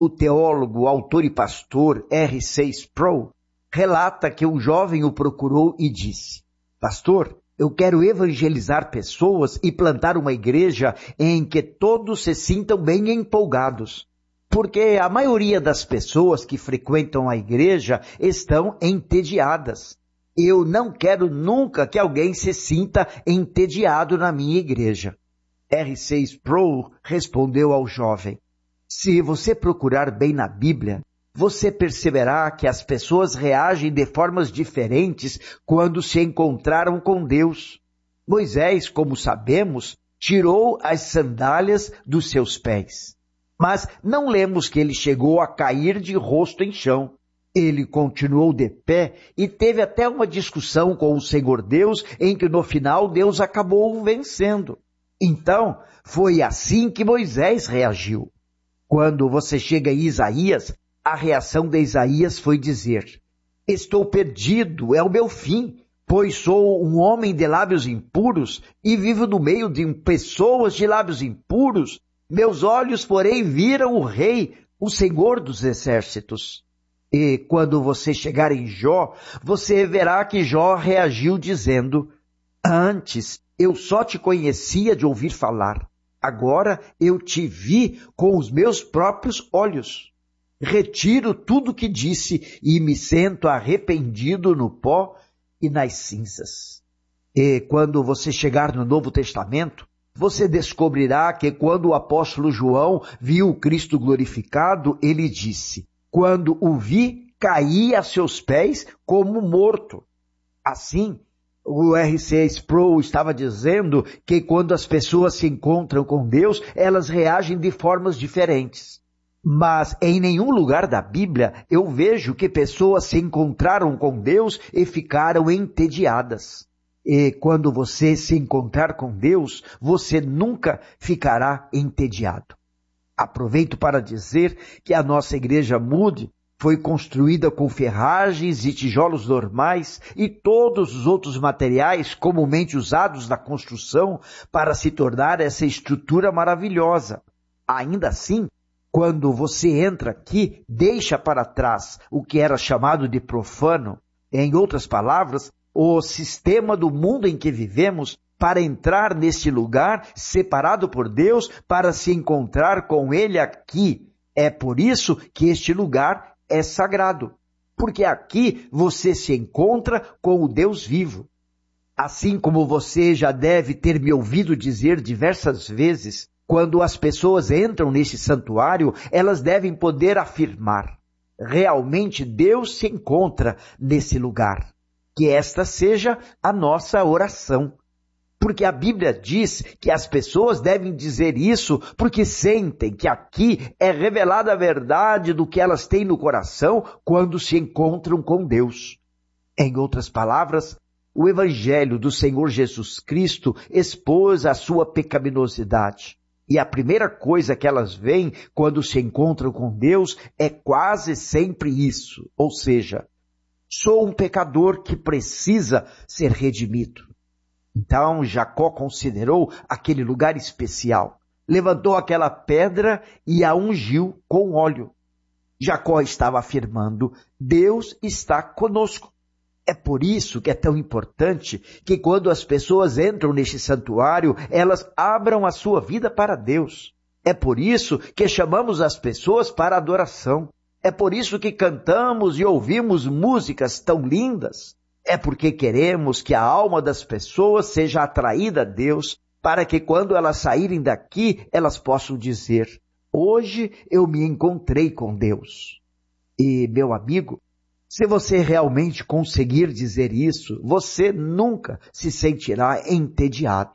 O teólogo, autor e pastor R.C. Sproul relata que um jovem o procurou e disse: Pastor, eu quero evangelizar pessoas e plantar uma igreja em que todos se sintam bem empolgados. Porque a maioria das pessoas que frequentam a igreja estão entediadas. Eu não quero nunca que alguém se sinta entediado na minha igreja. R.C. Sproul respondeu ao jovem: Se você procurar bem na Bíblia, você perceberá que as pessoas reagem de formas diferentes quando se encontraram com Deus. Moisés, como sabemos, tirou as sandálias dos seus pés. Mas não lemos que ele chegou a cair de rosto em chão. Ele continuou de pé e teve até uma discussão com o Senhor Deus, em que no final Deus acabou o vencendo. Então, foi assim que Moisés reagiu. Quando você chega em Isaías, a reação de Isaías foi dizer: Estou perdido, é o meu fim, pois sou um homem de lábios impuros e vivo no meio de pessoas de lábios impuros. Meus olhos, porém, viram o Rei, o Senhor dos Exércitos. E quando você chegar em Jó, você verá que Jó reagiu dizendo: Antes eu só te conhecia de ouvir falar. Agora eu te vi com os meus próprios olhos. Retiro tudo o que disse e me sento arrependido no pó e nas cinzas. E quando você chegar no Novo Testamento, você descobrirá que quando o apóstolo João viu o Cristo glorificado, ele disse: Quando o vi, caí a seus pés como morto. Assim, o R.C. Sproul estava dizendo que quando as pessoas se encontram com Deus, elas reagem de formas diferentes. Mas em nenhum lugar da Bíblia eu vejo que pessoas se encontraram com Deus e ficaram entediadas. E quando você se encontrar com Deus, você nunca ficará entediado. Aproveito para dizer que a nossa igreja Moody foi construída com ferragens e tijolos normais e todos os outros materiais comumente usados na construção para se tornar essa estrutura maravilhosa. Ainda assim, quando você entra aqui, deixa para trás o que era chamado de profano, em outras palavras, o sistema do mundo em que vivemos, para entrar neste lugar separado por Deus para se encontrar com Ele aqui. É por isso que este lugar é sagrado, porque aqui você se encontra com o Deus vivo. Assim como você já deve ter me ouvido dizer diversas vezes, quando as pessoas entram neste santuário, elas devem poder afirmar: realmente Deus se encontra nesse lugar. Que esta seja a nossa oração. Porque a Bíblia diz que as pessoas devem dizer isso porque sentem que aqui é revelada a verdade do que elas têm no coração quando se encontram com Deus. Em outras palavras, o Evangelho do Senhor Jesus Cristo expôs a sua pecaminosidade. E a primeira coisa que elas veem quando se encontram com Deus é quase sempre isso, ou seja, sou um pecador que precisa ser redimido. Então Jacó considerou aquele lugar especial, levantou aquela pedra e a ungiu com óleo. Jacó estava afirmando: Deus está conosco. É por isso que é tão importante que quando as pessoas entram neste santuário, elas abram a sua vida para Deus. É por isso que chamamos as pessoas para adoração. É por isso que cantamos e ouvimos músicas tão lindas. É porque queremos que a alma das pessoas seja atraída a Deus, para que quando elas saírem daqui, elas possam dizer: hoje eu me encontrei com Deus. E, meu amigo, se você realmente conseguir dizer isso, você nunca se sentirá entediado.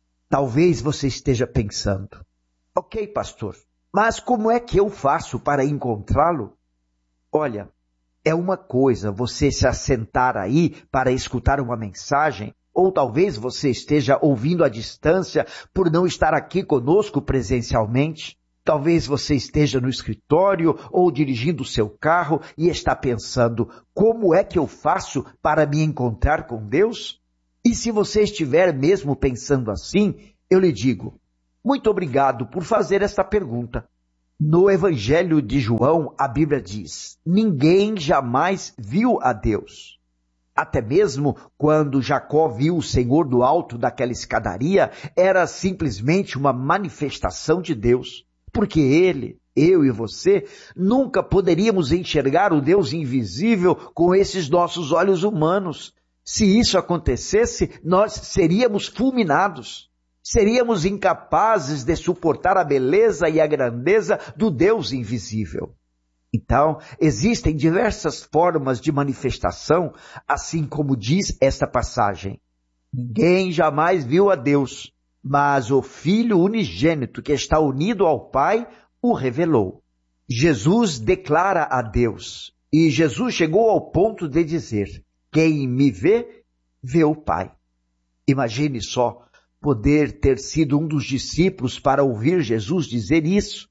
Talvez você esteja pensando: ok, pastor, mas como é que eu faço para encontrá-lo? Olha, é uma coisa você se assentar aí para escutar uma mensagem, ou talvez você esteja ouvindo à distância por não estar aqui conosco presencialmente. Talvez você esteja no escritório ou dirigindo o seu carro e está pensando: como é que eu faço para me encontrar com Deus? E se você estiver mesmo pensando assim, eu lhe digo: muito obrigado por fazer esta pergunta. No Evangelho de João, a Bíblia diz: ninguém jamais viu a Deus. Até mesmo quando Jacó viu o Senhor do alto daquela escadaria, era simplesmente uma manifestação de Deus. Porque ele, eu e você, nunca poderíamos enxergar o Deus invisível com esses nossos olhos humanos. Se isso acontecesse, nós seríamos fulminados. Seríamos incapazes de suportar a beleza e a grandeza do Deus invisível. Então, existem diversas formas de manifestação, assim como diz esta passagem. Ninguém jamais viu a Deus, mas o Filho unigênito que está unido ao Pai o revelou. Jesus declara a Deus, e Jesus chegou ao ponto de dizer: quem me vê, vê o Pai. Imagine só poder ter sido um dos discípulos para ouvir Jesus dizer isso.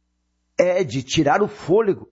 É de tirar o fôlego.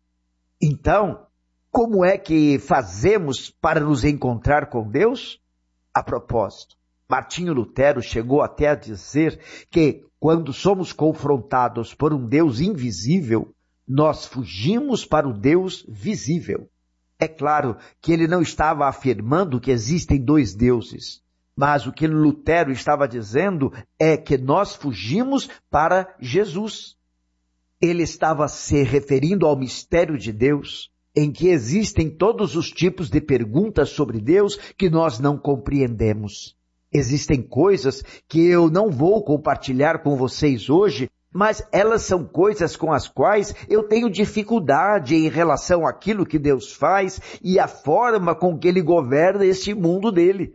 Então, como é que fazemos para nos encontrar com Deus? A propósito, Martinho Lutero chegou até a dizer que quando somos confrontados por um Deus invisível, nós fugimos para o Deus visível. É claro que ele não estava afirmando que existem dois deuses, mas o que Lutero estava dizendo é que nós fugimos para Jesus. Ele estava se referindo ao mistério de Deus, em que existem todos os tipos de perguntas sobre Deus que nós não compreendemos. Existem coisas que eu não vou compartilhar com vocês hoje, mas elas são coisas com as quais eu tenho dificuldade em relação àquilo que Deus faz e a forma com que Ele governa este mundo dele.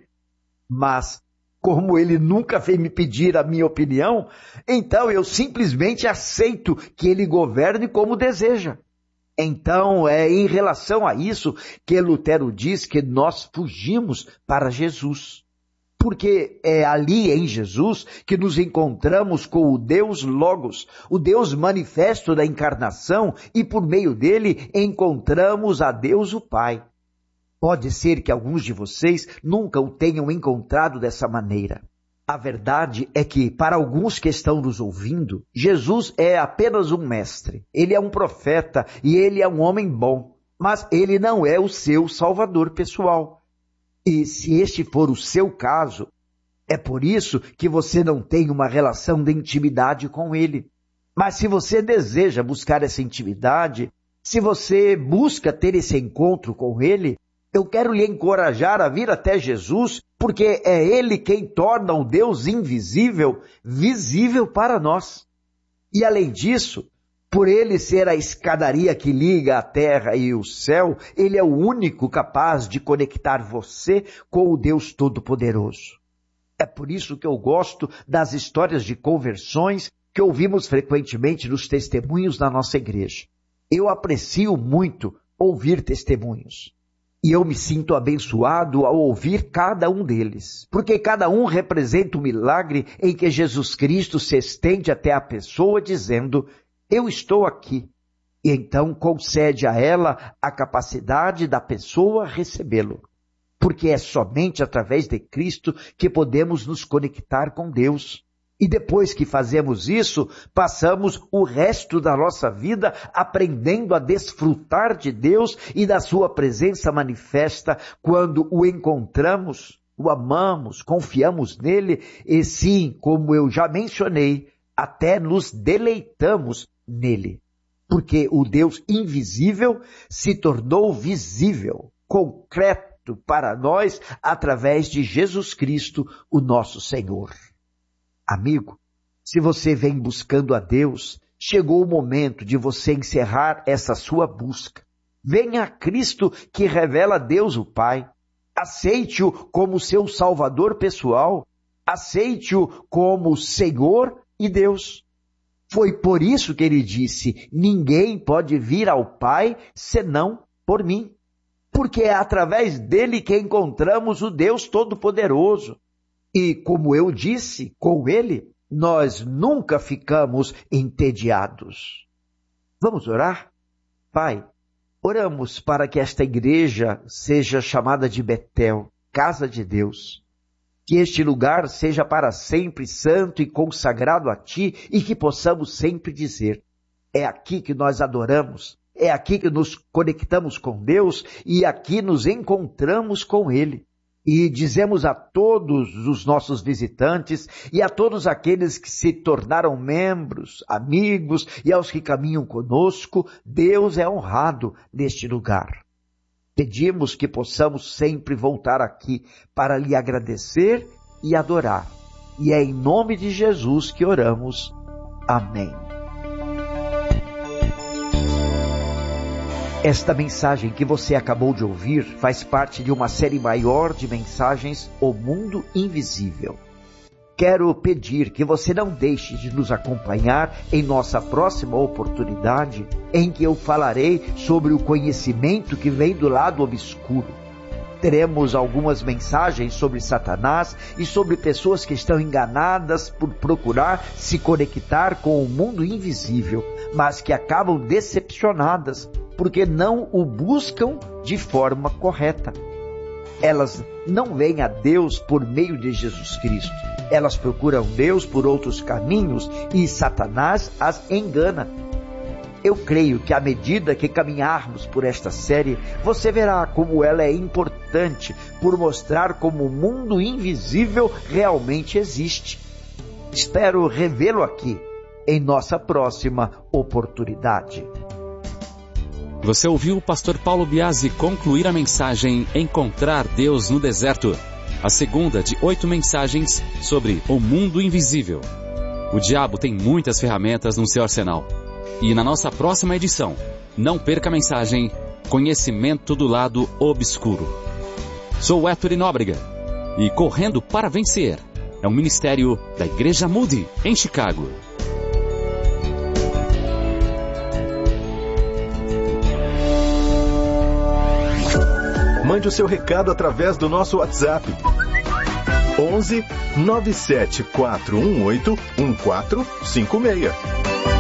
Mas, como Ele nunca veio me pedir a minha opinião, então eu simplesmente aceito que Ele governe como deseja. Então, é em relação a isso que Lutero diz que nós fugimos para Jesus. Porque é ali em Jesus que nos encontramos com o Deus Logos, o Deus manifesto da encarnação, e por meio dele encontramos a Deus o Pai. Pode ser que alguns de vocês nunca o tenham encontrado dessa maneira. A verdade é que, para alguns que estão nos ouvindo, Jesus é apenas um mestre. Ele é um profeta e ele é um homem bom, mas ele não é o seu salvador pessoal. E se este for o seu caso, é por isso que você não tem uma relação de intimidade com ele. Mas se você deseja buscar essa intimidade, se você busca ter esse encontro com ele, eu quero lhe encorajar a vir até Jesus, porque é ele quem torna o Deus invisível visível para nós. E além disso, por ele ser a escadaria que liga a terra e o céu, ele é o único capaz de conectar você com o Deus Todo-Poderoso. É por isso que eu gosto das histórias de conversões que ouvimos frequentemente nos testemunhos da nossa igreja. Eu aprecio muito ouvir testemunhos. E eu me sinto abençoado ao ouvir cada um deles, porque cada um representa um milagre em que Jesus Cristo se estende até a pessoa dizendo: eu estou aqui. E então concede a ela a capacidade da pessoa recebê-lo. Porque é somente através de Cristo que podemos nos conectar com Deus. E depois que fazemos isso, passamos o resto da nossa vida aprendendo a desfrutar de Deus e da sua presença manifesta quando o encontramos, o amamos, confiamos nele e sim, como eu já mencionei, até nos deleitamos nele. Porque o Deus invisível se tornou visível, concreto para nós através de Jesus Cristo, o nosso Senhor. Amigo, se você vem buscando a Deus, chegou o momento de você encerrar essa sua busca. Venha a Cristo que revela Deus o Pai. Aceite-o como seu Salvador pessoal. Aceite-o como Senhor e Deus. Foi por isso que ele disse: ninguém pode vir ao Pai senão por mim. Porque é através dele que encontramos o Deus Todo-Poderoso. E, como eu disse, com ele, nós nunca ficamos entediados. Vamos orar? Pai, oramos para que esta igreja seja chamada de Betel, casa de Deus. Que este lugar seja para sempre santo e consagrado a Ti e que possamos sempre dizer: É aqui que nós adoramos, é aqui que nos conectamos com Deus e aqui nos encontramos com Ele. E dizemos a todos os nossos visitantes e a todos aqueles que se tornaram membros, amigos e aos que caminham conosco, Deus é honrado neste lugar. Pedimos que possamos sempre voltar aqui para lhe agradecer e adorar. E é em nome de Jesus que oramos. Amém. Esta mensagem que você acabou de ouvir faz parte de uma série maior de mensagens O Mundo Invisível. Quero pedir que você não deixe de nos acompanhar em nossa próxima oportunidade, em que eu falarei sobre o conhecimento que vem do lado obscuro. Teremos algumas mensagens sobre Satanás e sobre pessoas que estão enganadas por procurar se conectar com o mundo invisível, mas que acabam decepcionadas porque não o buscam de forma correta. Elas não veem a Deus por meio de Jesus Cristo. Elas procuram Deus por outros caminhos e Satanás as engana. Eu creio que à medida que caminharmos por esta série, você verá como ela é importante por mostrar como o mundo invisível realmente existe. Espero revê-lo aqui em nossa próxima oportunidade. Você ouviu o pastor Paulo Biasi concluir a mensagem Encontrar Deus no Deserto, a segunda de 8 mensagens sobre o mundo invisível. O diabo tem muitas ferramentas no seu arsenal. E na nossa próxima edição, não perca a mensagem Conhecimento do Lado Obscuro. Sou Héctor Nóbrega e Correndo para Vencer é um ministério da Igreja Moody, em Chicago. Mande o seu recado através do nosso WhatsApp. 11 97418 1456.